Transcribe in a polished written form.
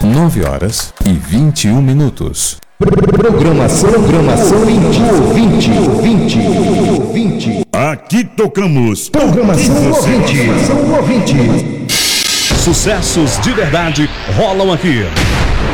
9h21. Programação ouvinte. Aqui tocamos Programação ouvinte. Sucessos de verdade rolam aqui.